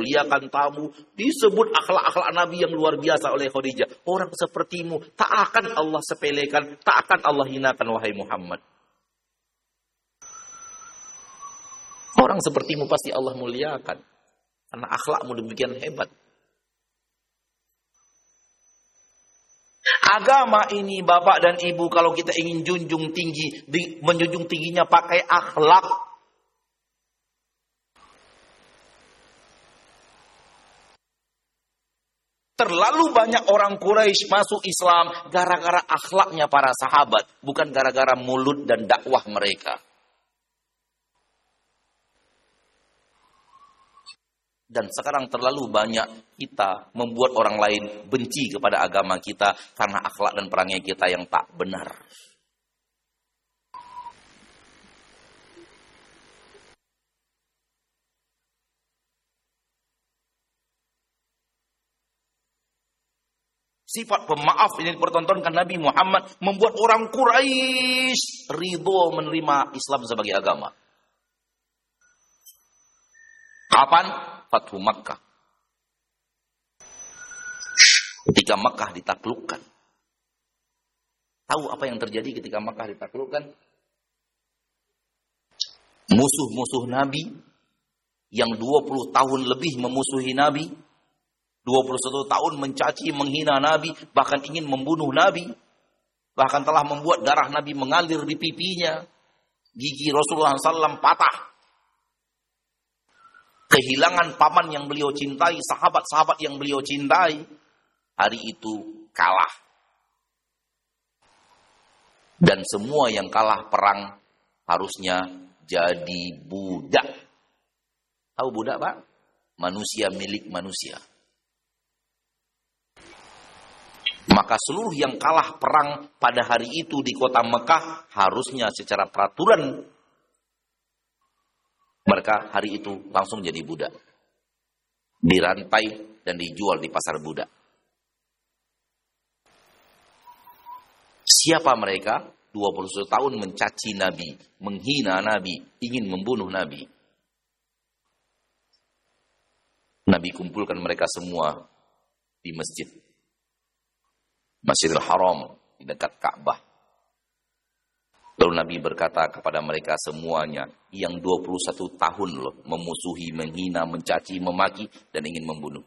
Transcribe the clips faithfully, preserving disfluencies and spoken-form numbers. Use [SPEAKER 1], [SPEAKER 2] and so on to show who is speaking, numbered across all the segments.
[SPEAKER 1] muliakan tamu, disebut akhlak-akhlak Nabi yang luar biasa oleh Khadijah. Orang sepertimu tak akan Allah sepelekan, tak akan Allah hinakan, wahai Muhammad. Orang sepertimu pasti Allah muliakan, karena akhlakmu demikian hebat. Agama ini bapak dan ibu, kalau kita ingin junjung tinggi, di, menjunjung tingginya pakai akhlak. Terlalu banyak orang Quraisy masuk Islam gara-gara akhlaknya para sahabat, bukan gara-gara mulut dan dakwah mereka. Dan sekarang terlalu banyak kita membuat orang lain benci kepada agama kita karena akhlak dan perangai kita yang tak benar. Sifat pemaaf ini dipertontonkan Nabi Muhammad membuat orang Quraisy ridho menerima Islam sebagai agama. Kapan? Fathu Makkah. Ketika Makkah ditaklukkan. Tahu apa yang terjadi ketika Makkah ditaklukkan? Musuh-musuh Nabi yang dua puluh tahun lebih memusuhi Nabi, dua puluh satu tahun mencaci, menghina Nabi, bahkan ingin membunuh Nabi, bahkan telah membuat darah Nabi mengalir di pipinya, gigi Rasulullah shallallahu alaihi wasallam patah, kehilangan paman yang beliau cintai, sahabat-sahabat yang beliau cintai, hari itu kalah. Dan semua yang kalah perang harusnya jadi budak. Tahu budak, Pak? Manusia milik manusia. Maka seluruh yang kalah perang pada hari itu di kota Mekah harusnya secara peraturan mereka hari itu langsung jadi budak. Dirantai dan dijual di pasar budak. Siapa mereka? dua puluh satu tahun mencaci Nabi, menghina Nabi, ingin membunuh Nabi. Nabi kumpulkan mereka semua di masjid. Masjidil Haram di dekat Ka'bah. Lalu Nabi berkata kepada mereka semuanya yang dua puluh satu tahun loh memusuhi, menghina, mencaci, memaki dan ingin membunuh.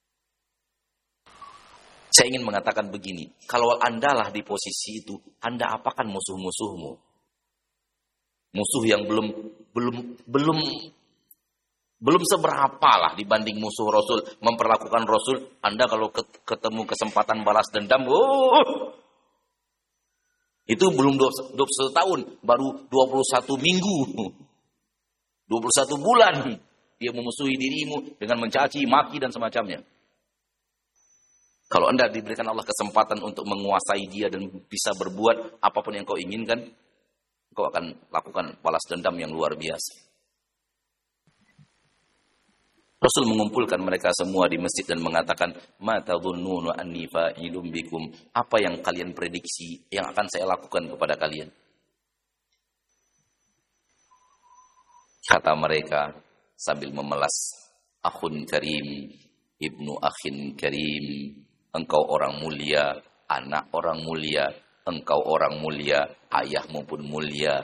[SPEAKER 1] Saya ingin mengatakan begini, kalau Anda lah di posisi itu, Anda apakan musuh-musuhmu? Musuh yang belum belum belum belum seberapa lah dibanding musuh Rasul, memperlakukan Rasul. Anda kalau ketemu kesempatan balas dendam, oh, itu belum dua puluh satu tahun, baru dua puluh satu minggu, dua puluh satu bulan dia memusuhi dirimu dengan mencaci, maki dan semacamnya. Kalau Anda diberikan Allah kesempatan untuk menguasai dia dan bisa berbuat apapun yang kau inginkan, kau akan lakukan balas dendam yang luar biasa. Rasul mengumpulkan mereka semua di masjid dan mengatakan, "Ma tadhunnuna anni fa'ilun bikum?" Apa yang kalian prediksi yang akan saya lakukan kepada kalian? Kata mereka sambil memelas, "Akhun karim, ibnu akhin karim." Engkau orang mulia, anak orang mulia, engkau orang mulia, ayahmu pun mulia.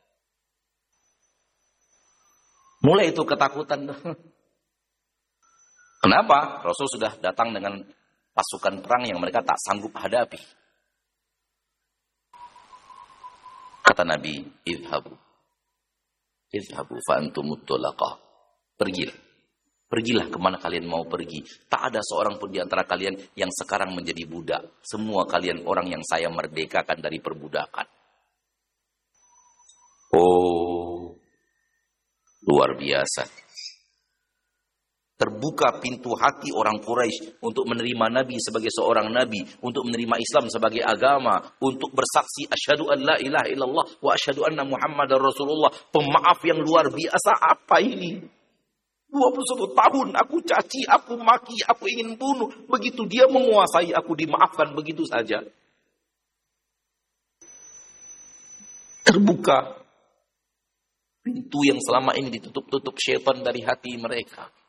[SPEAKER 1] Mulai itu ketakutan. Kenapa? Rasul sudah datang dengan pasukan perang yang mereka tak sanggup hadapi. Kata Nabi, idhabu. Idhabu fa'antumut tulaqa. Pergilah. Pergilah kemana kalian mau pergi. Tak ada seorang pun di antara kalian yang sekarang menjadi budak. Semua kalian orang yang saya merdekakan dari perbudakan. Oh, luar biasa. Terbuka pintu hati orang Quraisy untuk menerima Nabi sebagai seorang Nabi, untuk menerima Islam sebagai agama, untuk bersaksi asyhadu an la ilaha illallah wa asyhadu anna Muhammadar Rasulullah. Pemaaf yang luar biasa. Apa ini? dua puluh satu tahun aku caci, aku maki, aku ingin bunuh. Begitu dia menguasai, aku dimaafkan begitu saja. Terbuka pintu yang selama ini ditutup-tutup syaitan dari hati mereka.